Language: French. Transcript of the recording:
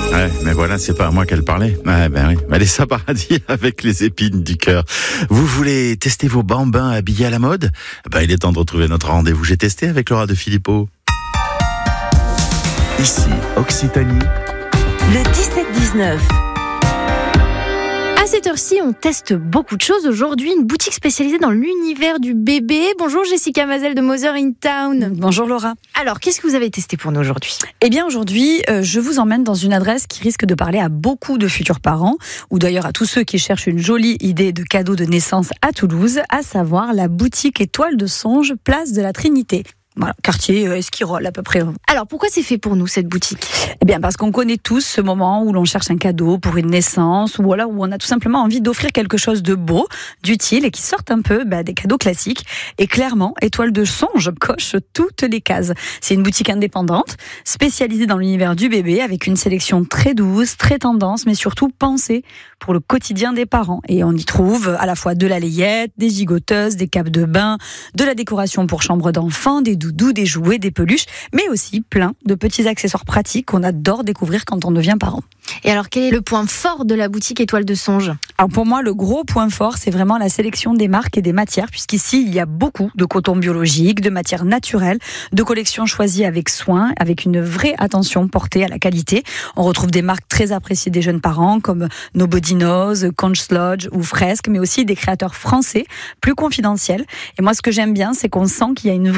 Ouais, mais voilà, c'est pas à moi qu'elle parlait. Ouais, ben oui. Vanessa Paradis avec les épines du cœur. Vous voulez tester vos bambins habillés à la mode? Ben, il est temps de retrouver notre rendez-vous. J'ai testé avec Laura de Philippot. Ici, Occitanie. Le 17-19. À cette heure-ci, on teste beaucoup de choses. Aujourd'hui, une boutique spécialisée dans l'univers du bébé. Bonjour Jessica Mazel de Mother in Town. Bonjour Laura. Alors, qu'est-ce que vous avez testé pour nous aujourd'hui ? Eh bien aujourd'hui, je vous emmène dans une adresse qui risque de parler à beaucoup de futurs parents, ou d'ailleurs à tous ceux qui cherchent une jolie idée de cadeau de naissance à Toulouse, à savoir la boutique Étoile de Songe, place de la Trinité. Voilà, quartier Esquirol à peu près. Alors, pourquoi c'est fait pour nous, cette boutique ? Eh bien, parce qu'on connaît tous ce moment où l'on cherche un cadeau pour une naissance, ou alors où on a tout simplement envie d'offrir quelque chose de beau, d'utile et qui sorte un peu des cadeaux classiques. Et clairement, Étoile de Songe coche toutes les cases. C'est une boutique indépendante, spécialisée dans l'univers du bébé, avec une sélection très douce, très tendance, mais surtout pensée pour le quotidien des parents. Et on y trouve à la fois de la layette, des gigoteuses, des capes de bain, de la décoration pour chambre d'enfants, des doudous, des jouets, des peluches, mais aussi plein de petits accessoires pratiques qu'on adore découvrir quand on devient parent. Et alors, quel est le point fort de la boutique Étoile de Songe ? Alors pour moi, le gros point fort, c'est vraiment la sélection des marques et des matières, puisqu'ici, il y a beaucoup de coton biologique, de matières naturelles, de collections choisies avec soin, avec une vraie attention portée à la qualité. On retrouve des marques très appréciées des jeunes parents, comme Nobody Knows, Conch Lodge ou Fresque, mais aussi des créateurs français, plus confidentiels. Et moi, ce que j'aime bien, c'est qu'on sent qu'il y a une vraie